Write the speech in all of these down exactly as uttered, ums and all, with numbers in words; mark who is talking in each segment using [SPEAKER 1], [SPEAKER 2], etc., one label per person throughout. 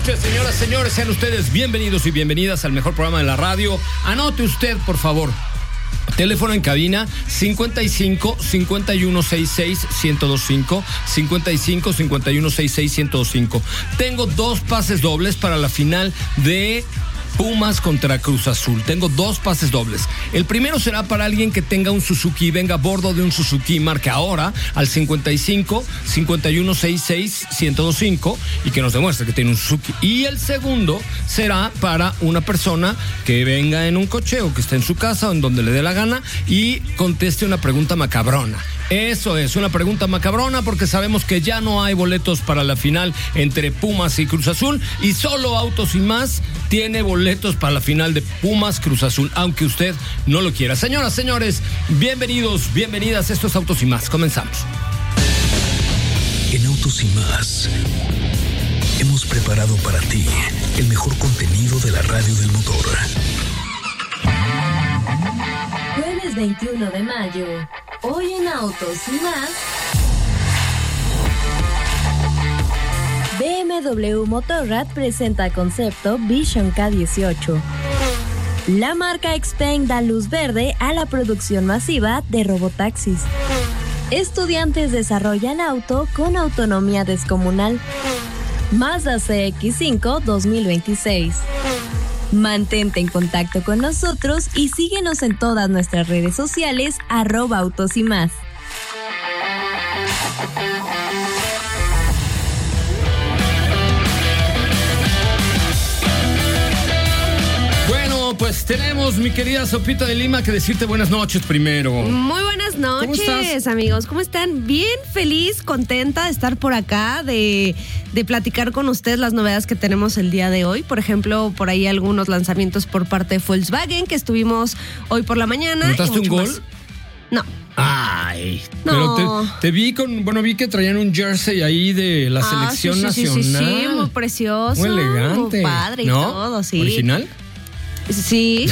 [SPEAKER 1] noches, señoras, señores. Sean ustedes bienvenidos y bienvenidas al mejor programa de la radio. Anote usted, por favor. Teléfono en cabina cincuenta y cinco, cincuenta y uno, sesenta y seis, ciento veinticinco, cincuenta y cinco, cincuenta y uno, sesenta y seis, ciento veinticinco. Tengo dos pases dobles para la final de Pumas contra Cruz Azul. Tengo dos pases dobles. El primero será para alguien que tenga un Suzuki y venga a bordo de un Suzuki, marque ahora al cincuenta y cinco, cincuenta y uno, sesenta y seis, ciento veinticinco y que nos demuestre que tiene un Suzuki. Y el segundo será para una persona que venga en un coche o que esté en su casa o en donde le dé la gana y conteste una pregunta macabrona. Eso es, una pregunta macabrona porque sabemos que ya no hay boletos para la final entre Pumas y Cruz Azul y solo Autos y Más tiene boletos para la final de Pumas Cruz Azul, aunque usted no lo quiera. Señoras, señores, bienvenidos, bienvenidas, esto es Autos y Más, comenzamos.
[SPEAKER 2] En Autos y Más hemos preparado para ti el mejor contenido de la radio del motor.
[SPEAKER 3] Jueves veintiuno de mayo. Hoy en Autos y Más, B M W Motorrad presenta concepto Vision K dieciocho. La marca Xpeng da luz verde a la producción masiva de robotaxis. Estudiantes desarrollan auto con autonomía descomunal. Mazda C X cinco dos mil veintiséis. Mantente en contacto con nosotros y síguenos en todas nuestras redes sociales, arroba Autos y Más.
[SPEAKER 1] Bueno, pues tenemos, mi querida Sopita de Lima, que decirte buenas noches primero.
[SPEAKER 4] Muy buenas noches, amigos. ¿Cómo están? Bien, feliz, contenta de estar por acá, de, de platicar con ustedes las novedades que tenemos el día de hoy. Por ejemplo, por ahí algunos lanzamientos por parte de Volkswagen que estuvimos hoy por la mañana.
[SPEAKER 1] ¿Notaste un gol?
[SPEAKER 4] Más. No.
[SPEAKER 1] Ay,
[SPEAKER 4] no.
[SPEAKER 1] Pero te, te vi con, bueno, vi que traían un jersey ahí de la
[SPEAKER 4] ah,
[SPEAKER 1] selección
[SPEAKER 4] sí,
[SPEAKER 1] nacional.
[SPEAKER 4] Sí, sí, sí, muy precioso.
[SPEAKER 1] Muy elegante.
[SPEAKER 4] Muy padre y
[SPEAKER 1] ¿no?
[SPEAKER 4] todo, sí.
[SPEAKER 1] ¿Original?
[SPEAKER 4] Sí,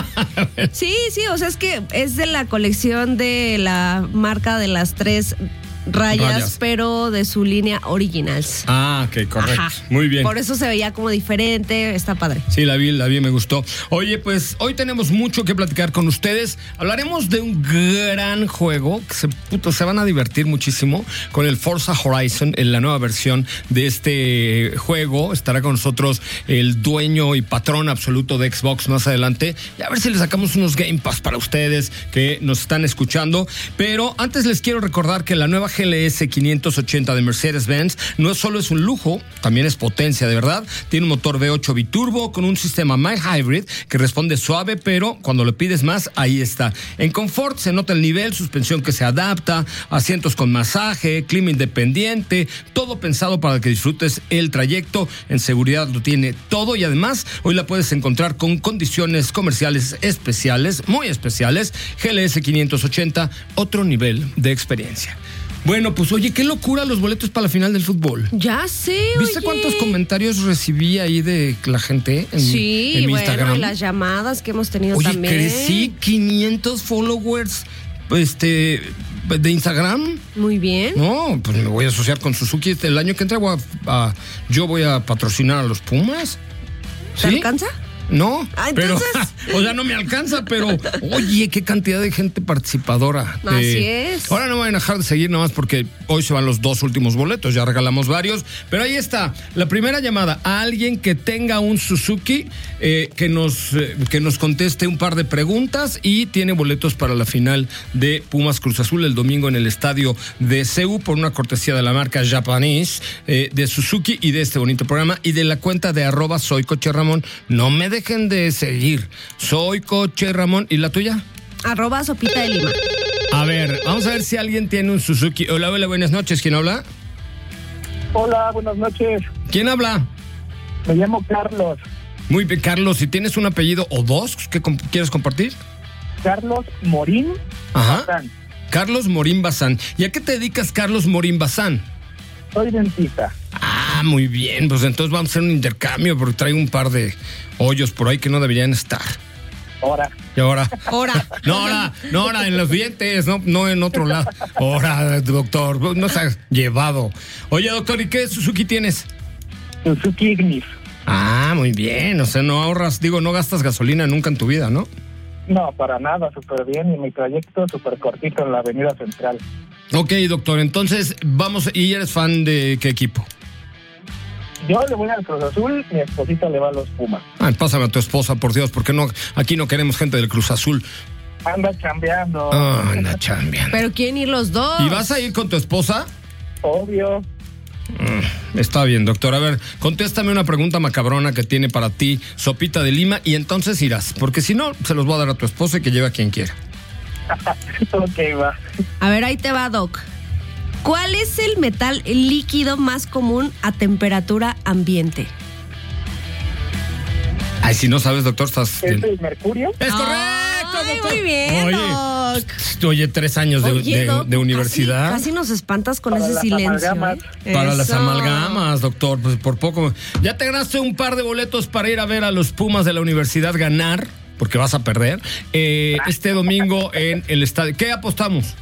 [SPEAKER 4] sí, sí, o sea, es que es de la colección de la marca de las tres rayas, rayas. pero de su línea Originals.
[SPEAKER 1] Ah, ok, correcto. Ajá. Muy bien.
[SPEAKER 4] Por eso se veía como diferente, está padre.
[SPEAKER 1] Sí, la vi, la vi, me gustó. Oye, pues hoy tenemos mucho que platicar con ustedes. Hablaremos de un gran juego que se, puto, se van a divertir muchísimo con el Forza Horizon, en la nueva versión de este juego. Estará con nosotros el dueño y patrón absoluto de Xbox más adelante. Y a ver si le sacamos unos Game Pass para ustedes que nos están escuchando. Pero antes les quiero recordar que la nueva G L S quinientos ochenta de Mercedes-Benz no solo es un lujo, también es potencia, de verdad. Tiene un motor V ocho biturbo con un sistema mild hybrid que responde suave, pero cuando le pides más, ahí está. En confort se nota el nivel, suspensión que se adapta, asientos con masaje, clima independiente, todo pensado para que disfrutes el trayecto. En seguridad lo tiene todo y además hoy la puedes encontrar con condiciones comerciales especiales, muy especiales. G L S quinientos ochenta, otro nivel de experiencia. Bueno, pues oye, qué locura los boletos para la final del fútbol.
[SPEAKER 4] Ya sé,
[SPEAKER 1] ¿Viste
[SPEAKER 4] oye.
[SPEAKER 1] cuántos comentarios recibí ahí de la gente en,
[SPEAKER 4] sí,
[SPEAKER 1] en mi
[SPEAKER 4] bueno,
[SPEAKER 1] Instagram?
[SPEAKER 4] Y las llamadas que hemos tenido
[SPEAKER 1] oye,
[SPEAKER 4] también.
[SPEAKER 1] Oye, crecí quinientos followers este, de Instagram.
[SPEAKER 4] Muy bien.
[SPEAKER 1] No, pues me voy a asociar con Suzuki. El año que entra voy a, a, yo voy a patrocinar a los Pumas.
[SPEAKER 4] ¿Te
[SPEAKER 1] ¿Sí?
[SPEAKER 4] alcanza?
[SPEAKER 1] No,
[SPEAKER 4] ah, entonces...
[SPEAKER 1] pero, o sea, no me alcanza, pero oye, qué cantidad de gente participadora.
[SPEAKER 4] Así
[SPEAKER 1] eh,
[SPEAKER 4] es.
[SPEAKER 1] Ahora no me van a dejar de seguir nomás porque hoy se van los dos últimos boletos, ya regalamos varios, pero ahí está, la primera llamada a alguien que tenga un Suzuki, eh, que nos eh, que nos conteste un par de preguntas y tiene boletos para la final de Pumas Cruz Azul el domingo en el estadio de C U por una cortesía de la marca Japanese, eh, de Suzuki y de este bonito programa y de la cuenta de arroba soy Coche Ramón. No me dejen de seguir. Soy Coche Ramón. ¿Y la tuya?
[SPEAKER 4] Arroba Sopita de Lima.
[SPEAKER 1] A ver, vamos a ver si alguien tiene un Suzuki. Hola, hola, buenas noches. ¿Quién habla?
[SPEAKER 5] Hola, buenas noches.
[SPEAKER 1] ¿Quién habla?
[SPEAKER 5] Me llamo Carlos.
[SPEAKER 1] Muy bien, Carlos. ¿Si tienes un apellido o dos que comp- quieres compartir?
[SPEAKER 5] Carlos Morín
[SPEAKER 1] Ajá.
[SPEAKER 5] Bazán.
[SPEAKER 1] Carlos Morín Bazán. ¿Y a qué te dedicas, Carlos Morín Bazán?
[SPEAKER 5] Soy dentista.
[SPEAKER 1] Ah, muy bien. Pues entonces vamos a hacer un intercambio porque traigo un par de hoyos por ahí que no deberían estar.
[SPEAKER 5] Ahora.
[SPEAKER 1] ¿Y ahora?
[SPEAKER 4] Ahora.
[SPEAKER 1] No, ahora, no, ahora en los dientes, no, no en otro lado. Ahora, doctor, no se ha llevado. Oye, doctor, ¿y qué Suzuki tienes?
[SPEAKER 5] Suzuki Ignis.
[SPEAKER 1] Ah, muy bien. O sea, no ahorras, digo, no gastas gasolina nunca en tu vida, ¿no?
[SPEAKER 5] No, para nada, súper bien. Y mi trayecto súper cortito en la Avenida Central.
[SPEAKER 1] Ok, doctor. Entonces, vamos. ¿Y eres fan de qué equipo?
[SPEAKER 5] Yo le voy al Cruz Azul, mi esposita le va a los Pumas.
[SPEAKER 1] Ay, pásame a tu esposa, por Dios, porque no, aquí no queremos gente del Cruz Azul.
[SPEAKER 5] Anda chambeando.
[SPEAKER 1] Oh, anda chambeando.
[SPEAKER 4] Pero ¿quieren ir los dos?
[SPEAKER 1] ¿Y vas a ir con tu esposa?
[SPEAKER 5] Obvio.
[SPEAKER 1] Mm, está bien, doctor. A ver, contéstame una pregunta macabrona que tiene para ti Sopita de Lima y entonces irás. Porque si no, se los voy a dar a tu esposa y que lleve a quien quiera.
[SPEAKER 5] Ok, va.
[SPEAKER 4] A ver, ahí te va, Doc. ¿Cuál es el metal líquido más común a temperatura ambiente?
[SPEAKER 1] Ay, si no sabes, doctor, estás...
[SPEAKER 5] ¿Es el mercurio?
[SPEAKER 1] ¡Es correcto,
[SPEAKER 4] Ay,
[SPEAKER 1] doctor!
[SPEAKER 4] muy bien,
[SPEAKER 1] Oye,
[SPEAKER 4] Doc.
[SPEAKER 1] oye, tres años de,
[SPEAKER 4] Oye,
[SPEAKER 1] de-
[SPEAKER 4] Doc,
[SPEAKER 1] de universidad.
[SPEAKER 4] Casi, casi nos espantas con
[SPEAKER 5] Para
[SPEAKER 4] ese
[SPEAKER 5] las
[SPEAKER 4] silencio.
[SPEAKER 5] amalgamas.
[SPEAKER 4] ¿eh?
[SPEAKER 1] Para las
[SPEAKER 4] Eso.
[SPEAKER 1] amalgamas, doctor, pues por poco. Ya te ganaste un par de boletos para ir a ver a los Pumas de la universidad ganar, porque vas a perder, eh, este domingo en el estadio. ¿Qué apostamos?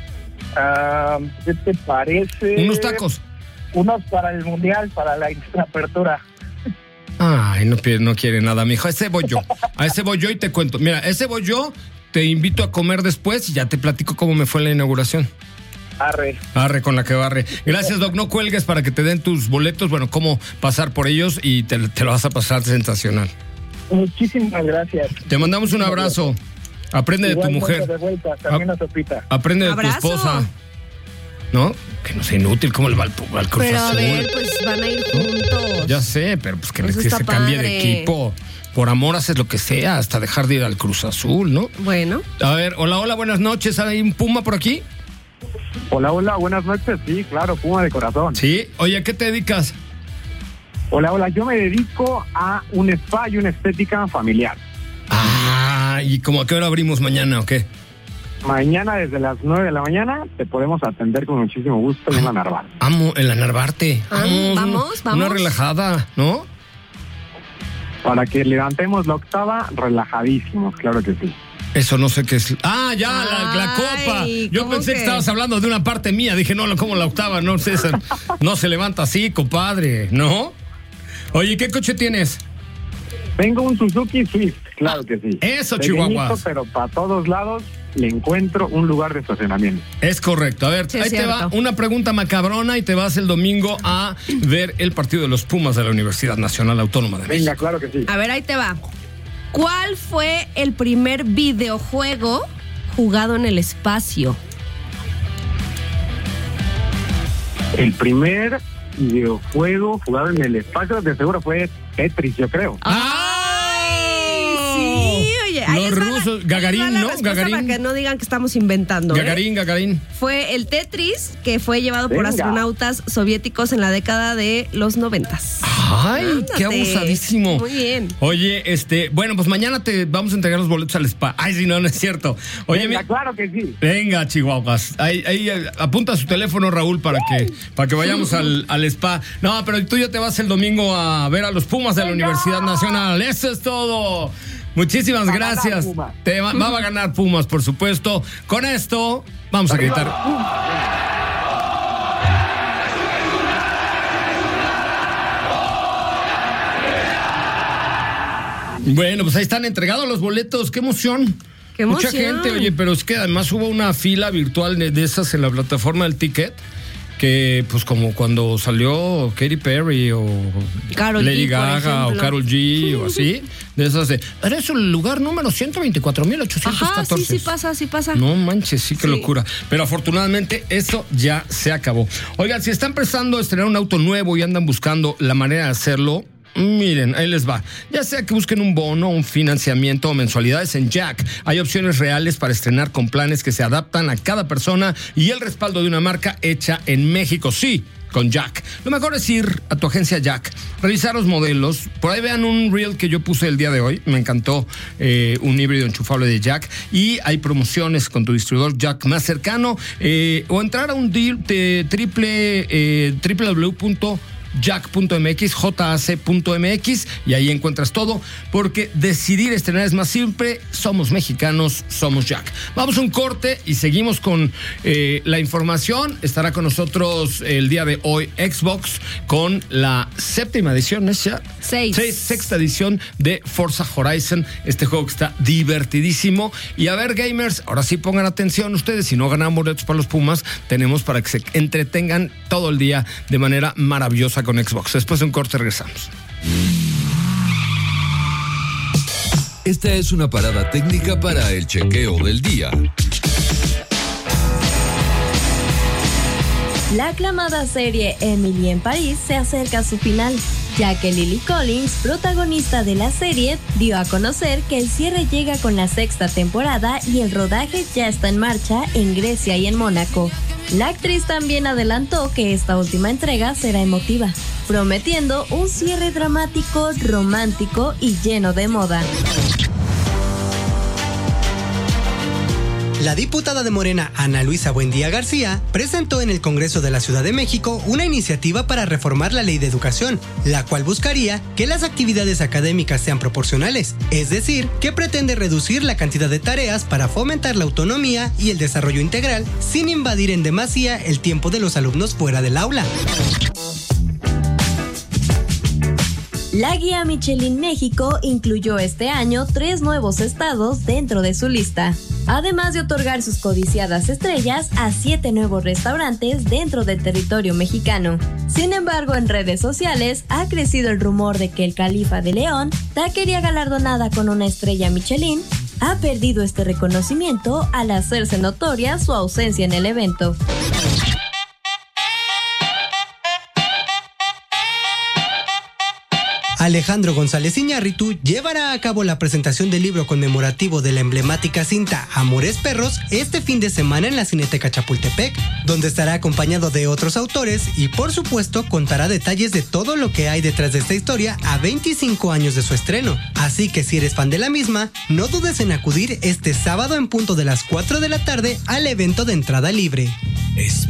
[SPEAKER 5] Ah, ¿qué te parece?
[SPEAKER 1] Unos tacos.
[SPEAKER 5] Unos para el Mundial, para la apertura.
[SPEAKER 1] Ay, no, pide- no quiere nada, mijo. A ese voy yo. A ese voy yo y te cuento. Mira, ese voy yo, te invito a comer después y ya te platico cómo me fue la inauguración.
[SPEAKER 5] Arre.
[SPEAKER 1] Arre con la que barre. Gracias, Doc. No cuelgues para que te den tus boletos. Bueno, cómo pasar por ellos y te, te lo vas a pasar sensacional.
[SPEAKER 5] Muchísimas gracias.
[SPEAKER 1] Te mandamos un abrazo. Aprende de tu
[SPEAKER 5] Igualmente
[SPEAKER 1] mujer.
[SPEAKER 5] de vuelta, también a Sopita.
[SPEAKER 1] Aprende de
[SPEAKER 4] Abrazo.
[SPEAKER 1] tu esposa. ¿No? Que no sea inútil. ¿Cómo le va al, al Cruz
[SPEAKER 4] Pero a
[SPEAKER 1] Azul?
[SPEAKER 4] ver, pues van a ir juntos.
[SPEAKER 1] Ya sé, pero pues que,
[SPEAKER 4] Eso
[SPEAKER 1] que
[SPEAKER 4] está
[SPEAKER 1] se cambie de
[SPEAKER 4] padre.
[SPEAKER 1] equipo. Por amor haces lo que sea, hasta dejar de ir al Cruz Azul, ¿no?
[SPEAKER 4] Bueno.
[SPEAKER 1] A ver, hola, hola, buenas noches. ¿Hay un Puma por aquí?
[SPEAKER 6] Hola, hola, buenas noches. Sí, claro, Puma de corazón.
[SPEAKER 1] Sí. Oye, ¿a qué te dedicas?
[SPEAKER 6] Hola, hola, yo me dedico a un spa y una estética familiar.
[SPEAKER 1] Ah, ¿y como a qué hora abrimos mañana o qué?
[SPEAKER 6] Mañana desde las nueve de la mañana te podemos atender con muchísimo gusto en la Narval.
[SPEAKER 1] Amo el Narvarte.
[SPEAKER 4] Ah, vamos, vamos.
[SPEAKER 1] Una relajada, ¿no?
[SPEAKER 6] Para que levantemos la octava relajadísimos, claro que sí.
[SPEAKER 1] Eso no sé qué es. Ah, ya, la, la
[SPEAKER 4] Ay,
[SPEAKER 1] copa. Yo
[SPEAKER 4] ¿cómo
[SPEAKER 1] pensé que?
[SPEAKER 4] que?
[SPEAKER 1] estabas hablando de una parte mía. Dije, no, como la octava, no, César. No se levanta así, compadre, ¿no? Oye, ¿qué coche tienes?
[SPEAKER 6] Tengo un Suzuki Swift, claro que sí.
[SPEAKER 1] Eso,
[SPEAKER 6] Pequeñito,
[SPEAKER 1] Chihuahuas.
[SPEAKER 6] pero para todos lados le encuentro un lugar de estacionamiento.
[SPEAKER 1] Es correcto. A ver,
[SPEAKER 4] Sí,
[SPEAKER 1] ahí
[SPEAKER 4] es
[SPEAKER 1] te va
[SPEAKER 4] cierto.
[SPEAKER 1] una pregunta macabrona y te vas el domingo a ver el partido de los Pumas de la Universidad Nacional Autónoma de México.
[SPEAKER 6] Venga, claro que sí.
[SPEAKER 4] A ver, ahí te va. ¿Cuál fue el primer videojuego jugado en el espacio?
[SPEAKER 6] El primer videojuego jugado en el espacio de seguro fue Tetris, yo creo.
[SPEAKER 4] ¡Ay! Sí, oye. ahí
[SPEAKER 1] Los
[SPEAKER 4] les va la-
[SPEAKER 1] rusos,
[SPEAKER 4] ahí
[SPEAKER 1] Gagarín,
[SPEAKER 4] les va la
[SPEAKER 1] ¿no?
[SPEAKER 4] respuesta
[SPEAKER 1] Gagarín.
[SPEAKER 4] Para que no digan que estamos inventando. ¿eh?
[SPEAKER 1] Gagarín, Gagarín.
[SPEAKER 4] Fue el Tetris, que fue llevado por
[SPEAKER 6] Venga.
[SPEAKER 4] astronautas soviéticos en la década de los noventas.
[SPEAKER 1] Ay, qué
[SPEAKER 4] Ándate.
[SPEAKER 1] abusadísimo.
[SPEAKER 4] Muy bien.
[SPEAKER 1] Oye, este, bueno, pues mañana te vamos a entregar los boletos al spa. Ay, si no, no es cierto. Oye,
[SPEAKER 6] Venga,
[SPEAKER 1] mi-
[SPEAKER 6] claro que sí.
[SPEAKER 1] venga, Chihuahuas. Ahí, ahí eh, apunta su teléfono, Raúl, para que, para que vayamos al, al spa. No, pero tú ya te vas el domingo a ver a los Pumas de la Universidad Nacional. Eso es todo. Muchísimas
[SPEAKER 6] Va a ganar
[SPEAKER 1] gracias.
[SPEAKER 6] Pumas.
[SPEAKER 1] Te va, va a ganar Pumas, por supuesto. Con esto, vamos a gritar. Bueno, pues ahí están entregados los boletos. ¡Qué emoción!
[SPEAKER 4] ¡Qué
[SPEAKER 1] Mucha
[SPEAKER 4] emoción!
[SPEAKER 1] gente, oye, pero es que además hubo una fila virtual de, de esas en la plataforma del Ticket. Que, pues, como cuando salió Katy Perry o
[SPEAKER 4] Karol
[SPEAKER 1] Lady
[SPEAKER 4] G, por
[SPEAKER 1] Gaga o
[SPEAKER 4] ejemplo.
[SPEAKER 1] Karol G o así, de esas de. Eres el lugar número ciento veinticuatro mil ochocientos
[SPEAKER 4] Ajá,
[SPEAKER 1] catorce.
[SPEAKER 4] sí, sí pasa, sí pasa.
[SPEAKER 1] No manches, sí, qué
[SPEAKER 4] Sí.
[SPEAKER 1] locura. Pero afortunadamente eso ya se acabó. Oigan, si están pensando en estrenar un auto nuevo y andan buscando la manera de hacerlo, miren, ahí les va. Ya sea que busquen un bono, un financiamiento o mensualidades en Jack, hay opciones reales para estrenar con planes que se adaptan a cada persona y el respaldo de una marca hecha en México. Sí, con Jack. Lo mejor es ir a tu agencia Jack, revisar los modelos. Por ahí vean un reel que yo puse el día de hoy. Me encantó eh, un híbrido enchufable de Jack. Y hay promociones con tu distribuidor Jack más cercano. Eh, o entrar a un deal de triple, eh, w w w punto jack punto m x, j a c punto m x, y ahí encuentras todo, porque decidir estrenar es más simple. Somos mexicanos, somos Jack. Vamos a un corte y seguimos con eh, la información. Estará con nosotros el día de hoy Xbox con la séptima edición, ¿es ya?
[SPEAKER 4] Seis.
[SPEAKER 1] Seis, sexta edición de Forza Horizon, este juego que está divertidísimo. Y a ver, gamers, ahora sí pongan atención ustedes, si no ganamos boletos para los Pumas, tenemos para que se entretengan todo el día de manera maravillosa con Xbox. Después de un corte regresamos.
[SPEAKER 2] Esta es una parada técnica para el chequeo del día.
[SPEAKER 3] La aclamada serie Emily en París se acerca a su final, ya que Lily Collins, protagonista de la serie, dio a conocer que el cierre llega con la sexta temporada y el rodaje ya está en marcha en Grecia y en Mónaco. La actriz también adelantó que esta última entrega será emotiva, prometiendo un cierre dramático, romántico y lleno de moda.
[SPEAKER 7] La diputada de Morena, Ana Luisa Buendía García, presentó en el Congreso de la Ciudad de México una iniciativa para reformar la Ley de Educación, la cual buscaría que las actividades académicas sean proporcionales, es decir, que pretende reducir la cantidad de tareas para fomentar la autonomía y el desarrollo integral sin invadir en demasía el tiempo de los alumnos fuera del aula.
[SPEAKER 3] La guía Michelin México incluyó este año tres nuevos estados dentro de su lista, además de otorgar sus codiciadas estrellas a siete nuevos restaurantes dentro del territorio mexicano. Sin embargo, en redes sociales ha crecido el rumor de que el Califa de León, taquería galardonada con una estrella Michelin, ha perdido este reconocimiento al hacerse notoria su ausencia en el evento.
[SPEAKER 7] Alejandro González Iñárritu llevará a cabo la presentación del libro conmemorativo de la emblemática cinta Amores Perros este fin de semana en la Cineteca Chapultepec, donde estará acompañado de otros autores y por supuesto contará detalles de todo lo que hay detrás de esta historia a veinticinco años de su estreno. Así que si eres fan de la misma, no dudes en acudir este sábado en punto de las cuatro de la tarde al evento de entrada libre.
[SPEAKER 2] Es